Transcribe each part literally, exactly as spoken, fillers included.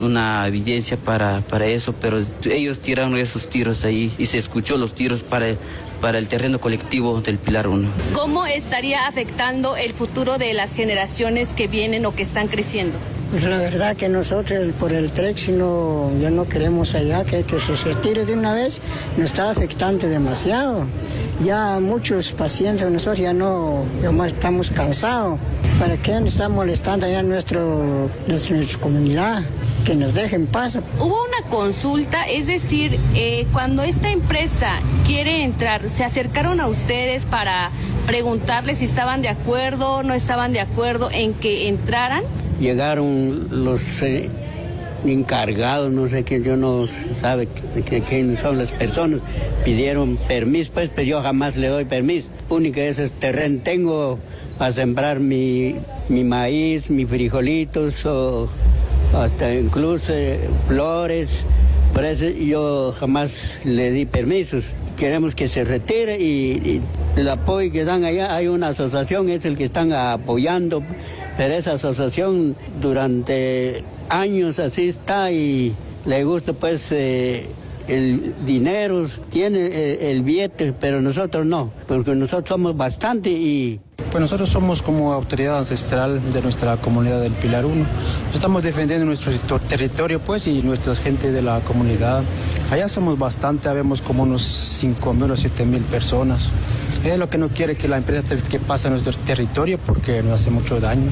una evidencia para, para eso, pero ellos tiraron esos tiros ahí y se escuchó los tiros para, para el terreno colectivo del Pilar uno. ¿Cómo estaría afectando el futuro de las generaciones que vienen o que están creciendo? Pues la verdad que nosotros por el T R E C no, ya no queremos allá, que, que se retire de una vez, nos está afectando demasiado. Ya muchos pacientes, nosotros ya no, ya más estamos cansados. ¿Para qué nos está molestando allá nuestro, nuestra, nuestra comunidad? Que nos dejen paz. Hubo una consulta, es decir, eh, cuando esta empresa quiere entrar, ¿se acercaron a ustedes para preguntarles si estaban de acuerdo, no estaban de acuerdo en que entraran? Llegaron los eh, encargados, no sé quién, yo no sabe quiénes son las personas, pidieron permiso, pues, pero yo jamás le doy permiso. Única es este terreno tengo para sembrar mi, mi maíz, mis frijolitos, o hasta incluso eh, flores, por eso yo jamás le di permisos. Queremos que se retire y, y el apoyo que dan allá, hay una asociación, es el que están apoyando, pero esa asociación durante años así está y le gusta pues eh, el dinero, tiene el, el billete, pero nosotros no, porque nosotros somos bastante y... Pues nosotros somos como autoridad ancestral de nuestra comunidad del Pilar uno. Estamos defendiendo nuestro territorio pues y nuestra gente de la comunidad. Allá somos bastante, habemos como unos cinco mil o siete mil personas. Es lo que no quiere que la empresa que pase a nuestro territorio porque nos hace mucho daño.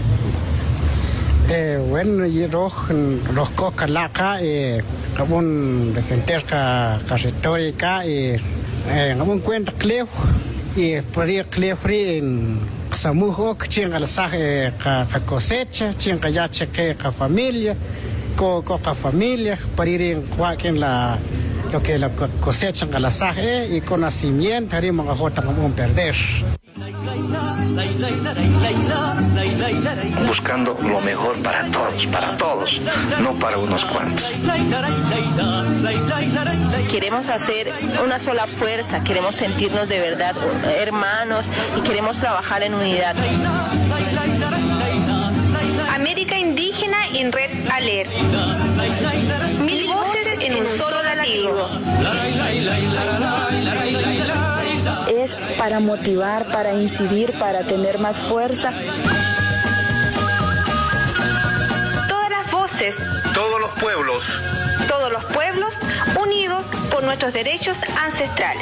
Eh, bueno, y los los cocalaca, eh, un defender ca territorio acá, eh, un cuenta cleo y podría cleo en Samujo, chinga la saje ca cosecha, chinga ya cheque ca familia, co ca familia, para ir en cualquier la lo que la cosecha en la saje y con nacimiento haremos a jota como perder. Buscando lo mejor para todos, para todos, no para unos cuantos. Queremos hacer una sola fuerza, queremos sentirnos de verdad hermanos y queremos trabajar en unidad. América Indígena en Red Alert. Mil voces en un solo latido. Es para motivar, para incidir, para tener más fuerza. Todas las voces. Todos los pueblos. Todos los pueblos unidos por nuestros derechos ancestrales.